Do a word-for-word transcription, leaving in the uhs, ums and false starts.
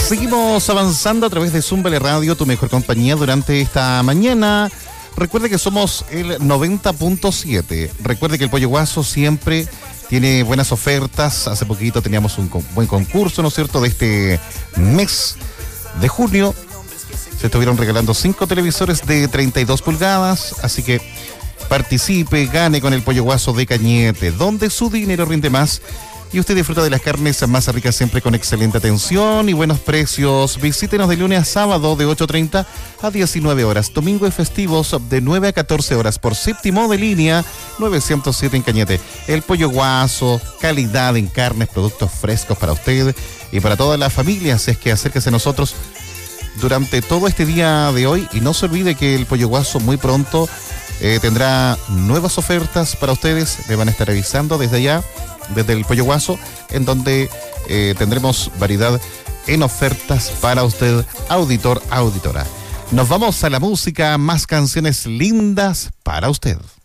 Seguimos avanzando a través de Zumbale Radio, tu mejor compañía durante esta mañana. Recuerde que somos el noventa punto siete. Recuerde que el Pollo Guaso siempre tiene buenas ofertas. Hace poquito teníamos un buen concurso, ¿no es cierto?, de este mes de junio. Se estuvieron regalando cinco televisores de treinta y dos pulgadas, así que participe, gane con el Pollo Guaso de Cañete, donde su dinero rinde más y usted disfruta de las carnes más ricas siempre con excelente atención y buenos precios. Visítenos de lunes a sábado de ocho treinta a diecinueve horas, domingo y festivos de nueve a catorce horas por séptimo de línea novecientos siete en Cañete. El Pollo Guaso, calidad en carnes, productos frescos para usted y para toda la familia, así es que acérquese a nosotros durante todo este día de hoy y no se olvide que el Pollo Guaso muy pronto eh, tendrá nuevas ofertas para ustedes. Le van a estar avisando desde allá, desde el Pollo Guaso, en donde eh, tendremos variedad en ofertas para usted, auditor, auditora. Nos vamos a la música, más canciones lindas para usted.